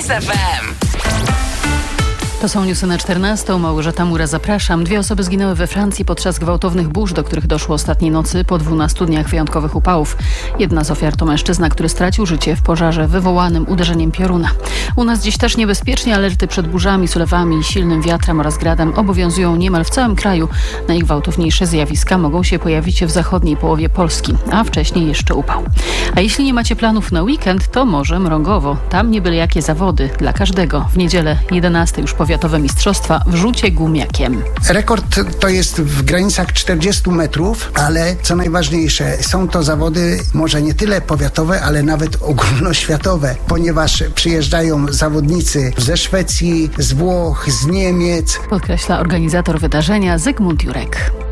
KISS FM. To są newsy na 14. Małgorzata Mura, zapraszam. 2 osoby zginęły we Francji podczas gwałtownych burz, do których doszło ostatniej nocy po 12 dniach wyjątkowych upałów. Jedna z ofiar to mężczyzna, który stracił życie w pożarze wywołanym uderzeniem pioruna. U nas dziś też niebezpiecznie. Alerty przed burzami, sulewami, silnym wiatrem oraz gradem obowiązują niemal w całym kraju. Najgwałtowniejsze zjawiska mogą się pojawić w zachodniej połowie Polski, a wcześniej jeszcze upał. A jeśli nie macie planów na weekend, to może Mrągowo. Tam nie byle jakie zawody dla każdego. W niedzielę 11 już powiatowe mistrzostwa w rzucie gumiakiem. Rekord to jest w granicach 40 metrów, ale co najważniejsze, są to zawody może nie tyle powiatowe, ale nawet ogólnoświatowe, ponieważ przyjeżdżają zawodnicy ze Szwecji, z Włoch, z Niemiec. Podkreśla organizator wydarzenia Zygmunt Jurek.